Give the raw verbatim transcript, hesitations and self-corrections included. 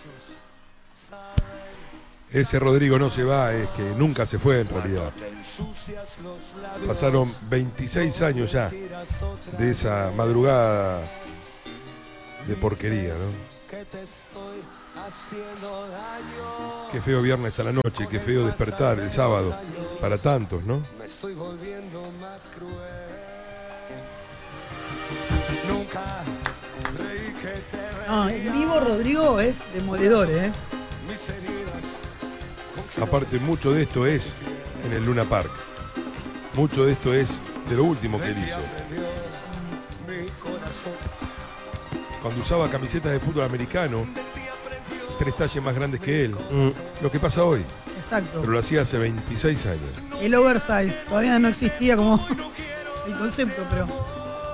Ese Rodrigo no se va, es que nunca se fue en realidad. Pasaron veintiséis años ya de esa madrugada de porquería, ¿no? Qué feo viernes a la noche, qué feo despertar el sábado para tantos, ¿no? No, en vivo Rodrigo es demoledor, ¿eh? Aparte, mucho de esto es en el Luna Park. Mucho de esto es de lo último que él hizo. Cuando usaba camisetas de fútbol americano, tres talles más grandes que él. Mm. Lo que pasa hoy. Exacto. Pero lo hacía hace veintiséis años. El oversize todavía no existía como el concepto, pero...